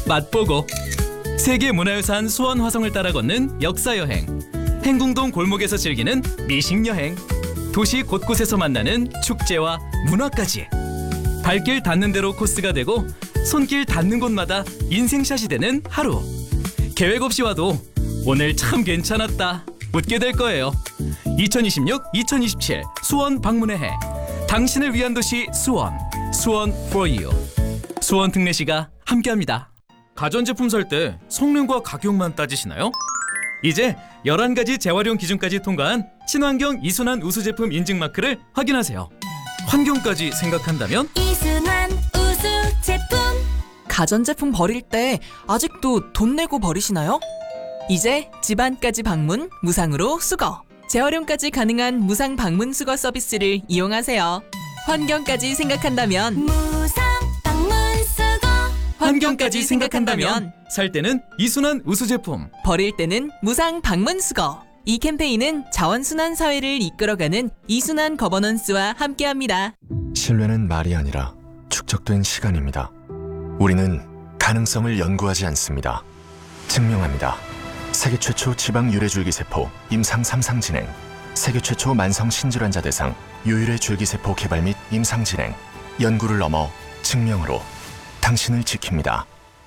맛보고. 세계문화유산 수원 화성을 따라 걷는 역사여행. 행궁동 골목에서 즐기는 미식여행. 도시 곳곳에서 만나는 축제와 문화까지. 발길 닿는 대로 코스가 되고 손길 닿는 곳마다 인생샷이 되는 하루. 계획 없이 와도 오늘 참 괜찮았다 웃게 될 거예요. 2026-2027 수원 방문의 해. 당신을 위한 도시 수원. 수원 for you. 수원 특례시가 함께합니다. 가전제품 살 때 성능과 가격만 따지시나요? 이제 11가지 재활용 기준까지 통과한 친환경 이순환 우수 제품 인증 마크를 확인하세요. 환경까지 생각한다면 이순환 우수 제품. 가전제품 버릴 때 아직도 돈 내고 버리시나요? 이제 집안까지 방문 무상으로 수거. 재활용까지 가능한 무상 방문 수거 서비스를 이용하세요. 환경까지 생각한다면 무상 방문 수거. 환경까지 생각한다면 살 때는 이순환 우수 제품, 버릴 때는 무상 방문 수거. 이 캠페인은 자원순환 사회를 이끌어가는 이순환 거버넌스와 함께합니다. 신뢰는 말이 아니라 축적된 시간입니다. 우리는 가능성을 연구하지 않습니다. 증명합니다. 세계 최초 지방 유래줄기세포 임상 3상 진행. 세계 최초 만성 신질환자 대상 유일의 줄기세포 개발 및 임상 진행. 연구를 넘어 증명으로 당신을 지킵니다.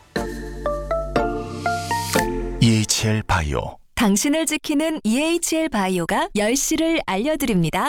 EHL 바이오. 당신을 지키는 EHL 바이오가 10시를 알려드립니다.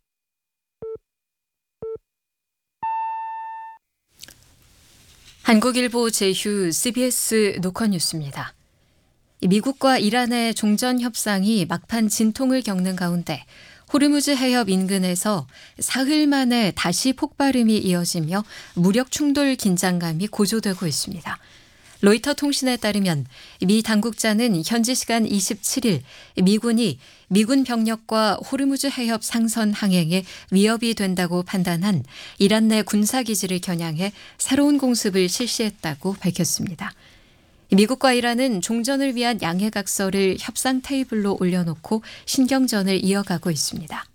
한국일보 제휴 CBS 녹화뉴스입니다. 미국과 이란의 종전 협상이 막판 진통을 겪는 가운데 호르무즈 해협 인근에서 사흘 만에 다시 폭발음이 이어지며 무력 충돌 긴장감이 고조되고 있습니다. 로이터 통신에 따르면 미 당국자는 현지 시간 27일 미군이 미군 병력과 호르무즈 해협 상선 항행에 위협이 된다고 판단한 이란 내 군사기지를 겨냥해 새로운 공습을 실시했다고 밝혔습니다. 미국과 이란은 종전을 위한 양해각서를 협상 테이블로 올려놓고 신경전을 이어가고 있습니다.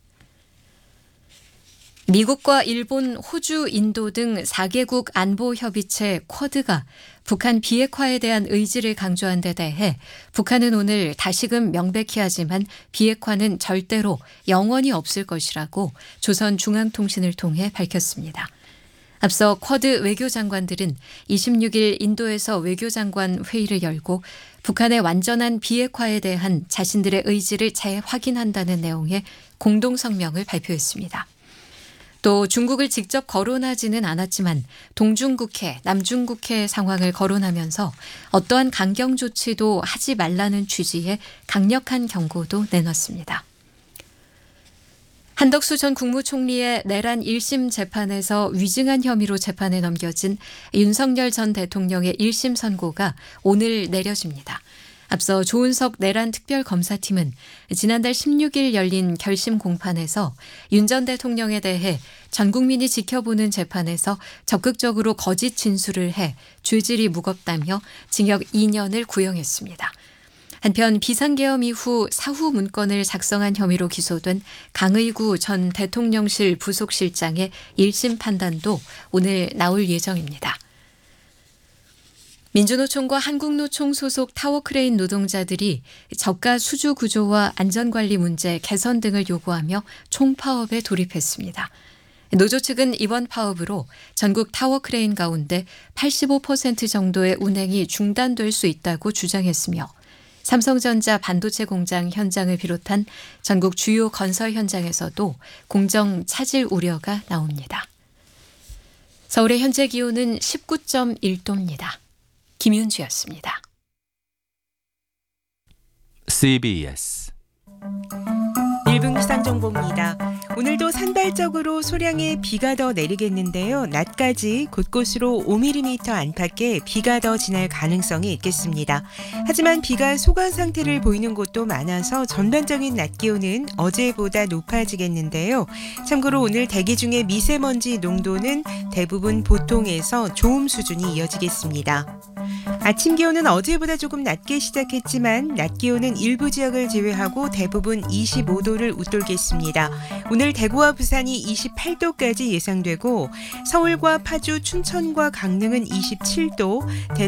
미국과 일본, 호주, 인도 등 4개국 안보협의체 쿼드가 북한 비핵화에 대한 의지를 강조한 데 대해 북한은 오늘 다시금 명백히 하지만 비핵화는 절대로 영원히 없을 것이라고 조선중앙통신을 통해 밝혔습니다. 앞서 쿼드 외교장관들은 26일 인도에서 외교장관 회의를 열고 북한의 완전한 비핵화에 대한 자신들의 의지를 재확인한다는 내용의 공동성명을 발표했습니다. 또 중국을 직접 거론하지는 않았지만 동중국해, 남중국해 상황을 거론하면서 어떠한 강경 조치도 하지 말라는 취지의 강력한 경고도 내놨습니다. 한덕수 전 국무총리의 내란 1심 재판에서 위증한 혐의로 재판에 넘겨진 윤석열 전 대통령의 1심 선고가 오늘 내려집니다. 앞서 조은석 내란 특별검사팀은 지난달 16일 열린 결심 공판에서 윤 전 대통령에 대해 전 국민이 지켜보는 재판에서 적극적으로 거짓 진술을 해 죄질이 무겁다며 징역 2년을 구형했습니다. 한편 비상계엄 이후 사후 문건을 작성한 혐의로 기소된 강의구 전 대통령실 부속실장의 1심 판단도 오늘 나올 예정입니다. 민주노총과 한국노총 소속 타워크레인 노동자들이 저가 수주 구조와 안전관리 문제 개선 등을 요구하며 총파업에 돌입했습니다. 노조 측은 이번 파업으로 전국 타워크레인 가운데 85% 정도의 운행이 중단될 수 있다고 주장했으며 삼성전자 반도체 공장 현장을 비롯한 전국 주요 건설 현장에서도 공정 차질 우려가 나옵니다. 서울의 현재 기온은 19.1도입니다. 김윤주였습니다. CBS 1분 기상정보입니다. 오늘도 산발적으로 소량의 비가 더 내리겠는데요. 낮까지 곳곳으로 5mm 안팎의 비가 더 지날 가능성이 있겠습니다. 하지만 비가 소강 상태를 보이는 곳도 많아서 전반적인 낮 기온은 어제보다 높아지겠는데요. 참고로 오늘 대기 중에 미세먼지 농도는 대부분 보통에서 좋음 수준이 이어지겠습니다. 아침 기온은 어제보다 조금 낮게 시작했지만 낮 기온은 일부 지역을 제외하고 대부분 25도를 웃돌겠습니다. 오늘 대구와 부산이 28도까지 예상되고 서울과 파주, 춘천과 강릉은 27도,